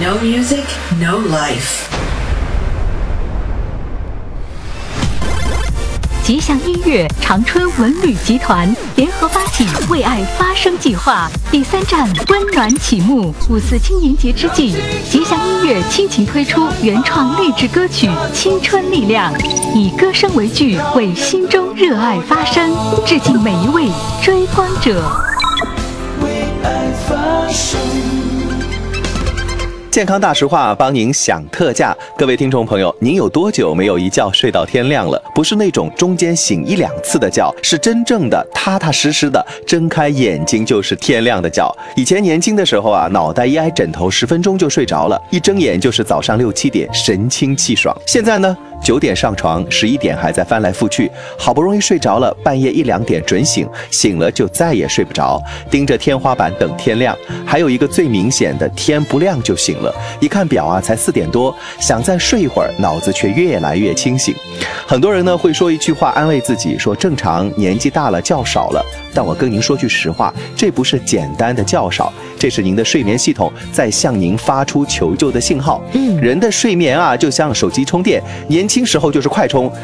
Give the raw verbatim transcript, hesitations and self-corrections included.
No music, no life. 吉祥音乐长春文旅集团联合发起为爱发声计划第三站温暖启幕。五四青年节之际，吉祥音乐倾情推出原创励志歌曲《青春力量》，以歌声为剧，为心中热爱发声，致敬每一位追光者。 为爱发声。 健康大实话帮您享特价，各位听众朋友，您有多久没有一觉睡到天亮了？不是那种中间醒一两次的觉，是真正的踏踏实实的睁开眼睛就是天亮的觉。以前年轻的时候啊，脑袋一挨枕头十分钟就睡着了，一睁眼就是早上六七点，神清气爽。现在呢，九点上床，十一点还在翻来覆去，好不容易睡着了，半夜一两点准醒，醒了就再也睡不着，盯着天花板等天亮。还有一个最明显的，天不亮就醒了，一看表啊，才四点多，想再睡一会儿，脑子却越来越清醒。很多人呢会说一句话安慰自己，说正常，年纪大了觉少了。但我跟您说句实话，这不是简单的觉少，这是您的睡眠系统在向您发出求救的信号。嗯，人的睡眠啊，就像手机充电，年轻时候就是快充，